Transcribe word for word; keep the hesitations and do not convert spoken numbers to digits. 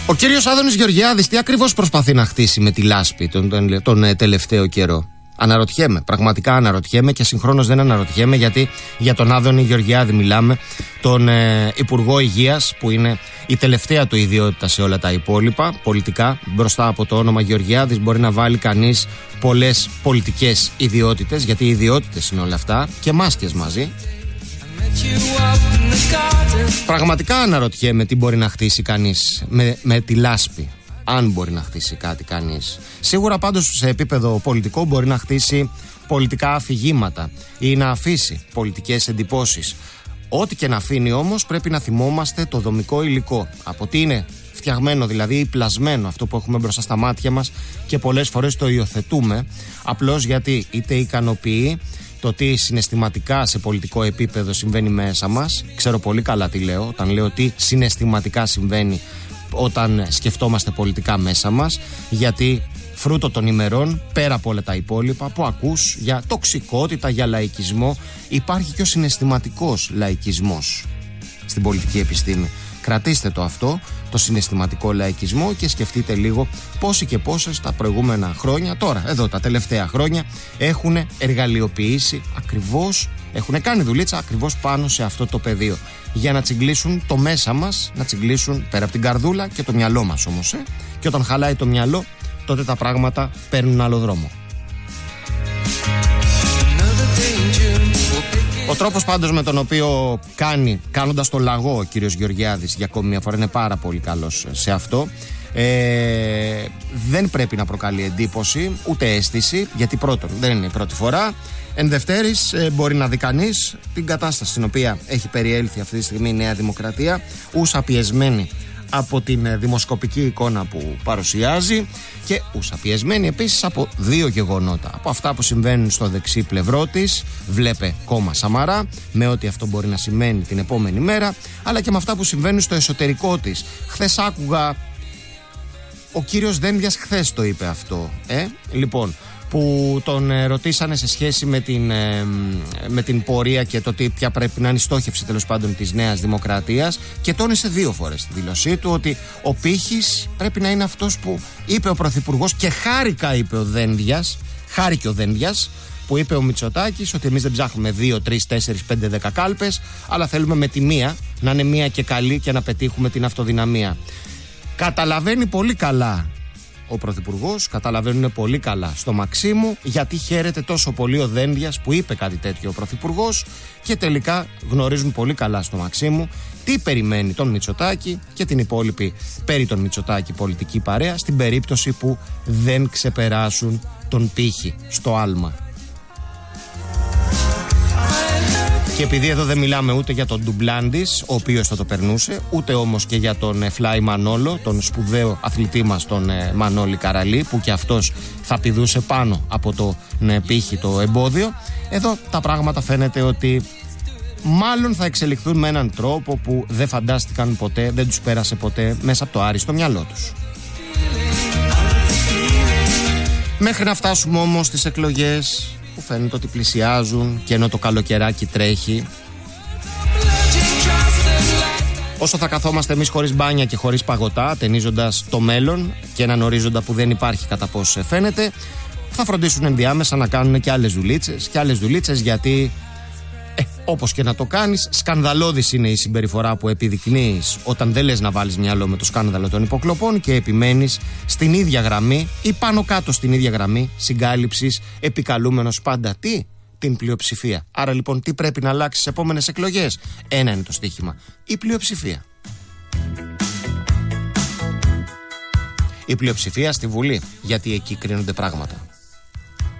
Ο κύριος Άδωνης Γεωργιάδης τι ακριβώς προσπαθεί να χτίσει με τη λάσπη τον, τον, τον τελευταίο καιρό? Αναρωτιέμαι, πραγματικά αναρωτιέμαι, και συγχρόνως δεν αναρωτιέμαι, γιατί για τον Άδωνη Γεωργιάδη μιλάμε, τον ε, Υπουργό Υγείας, που είναι η τελευταία του ιδιότητα σε όλα τα υπόλοιπα πολιτικά. Μπροστά από το όνομα Γεωργιάδης μπορεί να βάλει κανείς πολλές πολιτικές ιδιότητες, γιατί οι ιδιότητες είναι όλα αυτά, και μάσκες μαζί. Πραγματικά αναρωτιέμαι τι μπορεί να χτίσει κανείς με, με τη λάσπη. Αν μπορεί να χτίσει κάτι κανείς. Σίγουρα πάντως σε επίπεδο πολιτικό μπορεί να χτίσει πολιτικά αφηγήματα ή να αφήσει πολιτικές εντυπώσεις. Ό,τι και να αφήνει όμως πρέπει να θυμόμαστε το δομικό υλικό. Από τι είναι φτιαγμένο, δηλαδή πλασμένο αυτό που έχουμε μπροστά στα μάτια μας, και πολλές φορές το υιοθετούμε απλώς γιατί είτε ικανοποιεί το τι συναισθηματικά σε πολιτικό επίπεδο συμβαίνει μέσα μας. Ξέρω πολύ καλά τι λέω όταν λέω τι συναισθηματικά συμβαίνει όταν σκεφτόμαστε πολιτικά μέσα μας, γιατί φρούτο των ημερών, πέρα από όλα τα υπόλοιπα που ακούς για τοξικότητα, για λαϊκισμό, υπάρχει και ο συναισθηματικός λαϊκισμός στην πολιτική επιστήμη. Κρατήστε το αυτό, το συναισθηματικό λαϊκισμό, και σκεφτείτε λίγο πόσοι και πόσες τα προηγούμενα χρόνια, τώρα εδώ τα τελευταία χρόνια, έχουν εργαλειοποιήσει ακριβώς, έχουν κάνει δουλίτσα ακριβώς πάνω σε αυτό το πεδίο, για να τσιγκλίσουν το μέσα μας, να τσιγκλίσουν πέρα από την καρδούλα και το μυαλό μας όμως, ε? Και όταν χαλάει το μυαλό, τότε τα πράγματα παίρνουν άλλο δρόμο. Ο τρόπος πάντως με τον οποίο κάνει, κάνοντας το λαγό ο κύριος Γεωργιάδης για ακόμη μια φορά, είναι πάρα πολύ καλός σε αυτό. Ε, δεν πρέπει να προκαλεί εντύπωση ούτε αίσθηση, γιατί πρώτον δεν είναι η πρώτη φορά. Εν δευτέρης, ε, μπορεί να δει κανείς την κατάσταση στην οποία έχει περιέλθει αυτή τη στιγμή η Νέα Δημοκρατία, ούσα πιεσμένη από την δημοσκοπική εικόνα που παρουσιάζει, και ούσα πιεσμένη επίσης από δύο γεγονότα. Από αυτά που συμβαίνουν στο δεξί πλευρό της, βλέπε κόμμα Σαμαρά, με ό,τι αυτό μπορεί να σημαίνει την επόμενη μέρα, αλλά και με αυτά που συμβαίνουν στο εσωτερικό της. Χθες άκουγα, ο κύριος Δένδιας χθες το είπε αυτό, ε? λοιπόν, που τον ε, ρωτήσανε σε σχέση με την, ε, με την πορεία και το τι ποια πρέπει να είναι η στόχευση τέλος πάντων της Νέας Δημοκρατίας, και τόνισε δύο φορές στη δήλωσή του ότι ο πύχης πρέπει να είναι αυτός που είπε ο Πρωθυπουργός, και χάρηκα, είπε ο Δένδιας, χάρηκε ο Δένδιας που είπε ο Μητσοτάκης ότι εμείς δεν ψάχνουμε δύο, τρεις, τέσσερις, πέντε, δέκα κάλπες, αλλά θέλουμε με τη μία να είναι μία και καλή και να πετύχουμε την αυτοδυναμία. Καταλαβαίνει πολύ καλά ο Πρωθυπουργός, καταλαβαίνουν πολύ καλά στο Μαξίμου γιατί χαίρεται τόσο πολύ ο Δένδιας που είπε κάτι τέτοιο ο Πρωθυπουργός, και τελικά γνωρίζουν πολύ καλά στο Μαξίμου τι περιμένει τον Μητσοτάκη και την υπόλοιπη περί τον Μητσοτάκη πολιτική παρέα, στην περίπτωση που δεν ξεπεράσουν τον πύχη στο άλμα. Και επειδή εδώ δεν μιλάμε ούτε για τον Ντουμπλάντης, ο οποίος θα το περνούσε, ούτε όμως και για τον Φλάι Μανόλο, τον σπουδαίο αθλητή μας, τον Μανώλη Καραλή, που και αυτός θα πηδούσε πάνω από το πύχη το εμπόδιο, εδώ τα πράγματα φαίνεται ότι μάλλον θα εξελιχθούν με έναν τρόπο που δεν φαντάστηκαν ποτέ, δεν τους πέρασε ποτέ μέσα από το άριστο μυαλό τους. Μέχρι να φτάσουμε όμως στις εκλογές, που φαίνεται ότι πλησιάζουν, και ενώ το καλοκαιράκι τρέχει, όσο θα καθόμαστε εμείς χωρίς μπάνια και χωρίς παγωτά, ταινίζοντας το μέλλον και έναν ορίζοντα που δεν υπάρχει κατά πώς φαίνεται, θα φροντίσουν ενδιάμεσα να κάνουν και άλλες δουλίτσες και άλλες δουλίτσες, γιατί ε, όπως και να το κάνεις, σκανδαλώδης είναι η συμπεριφορά που επιδεικνύεις όταν δεν λες να βάλεις μυαλό με το σκάνδαλο των υποκλοπών και επιμένεις στην ίδια γραμμή ή πάνω κάτω στην ίδια γραμμή συγκάλυψης, επικαλούμενος πάντα τι? Την πλειοψηφία. Άρα λοιπόν τι πρέπει να αλλάξει στις επόμενες εκλογές? Ένα είναι το στοίχημα: η πλειοψηφία. Η πλειοψηφία στη Βουλή, γιατί εκεί κρίνονται πράγματα.